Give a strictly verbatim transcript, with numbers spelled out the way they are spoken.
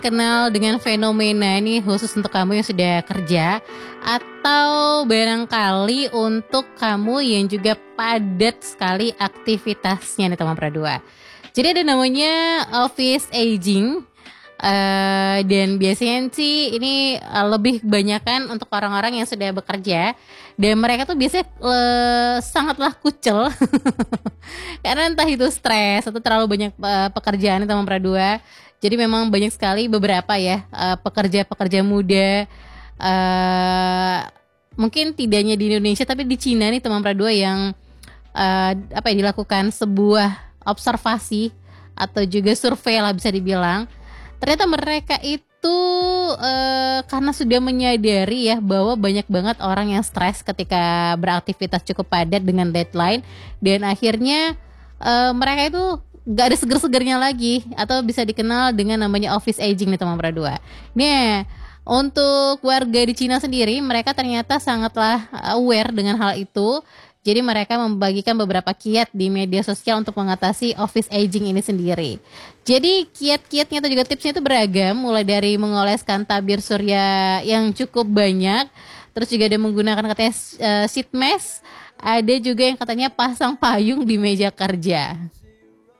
kenal dengan fenomena ini khusus untuk kamu yang sudah kerja atau barangkali untuk kamu yang juga padat sekali aktivitasnya nih teman Pradua. Jadi ada namanya office aging. Uh, dan biasanya sih ini uh, lebih kebanyakan untuk orang-orang yang sudah bekerja dan mereka tuh biasanya uh, sangatlah kucel karena entah itu stres atau terlalu banyak uh, pekerjaan teman Pradua. Jadi memang banyak sekali beberapa ya uh, pekerja-pekerja muda uh, mungkin tidak hanya di Indonesia tapi di Cina nih teman Pradua yang uh, apa ya dilakukan sebuah observasi atau juga survei lah bisa dibilang. Ternyata mereka itu uh, karena sudah menyadari ya bahwa banyak banget orang yang stres ketika beraktivitas cukup padat dengan deadline dan akhirnya uh, mereka itu gak ada seger-segernya lagi atau bisa dikenal dengan namanya office aging nih teman Pradua. Nih untuk warga di Cina sendiri mereka ternyata sangatlah aware dengan hal itu. Jadi mereka membagikan beberapa kiat di media sosial untuk mengatasi office aging ini sendiri. Jadi kiat-kiatnya atau juga tipsnya itu beragam, mulai dari mengoleskan tabir surya yang cukup banyak, terus juga ada menggunakan katanya uh, sheet mask, ada juga yang katanya pasang payung di meja kerja.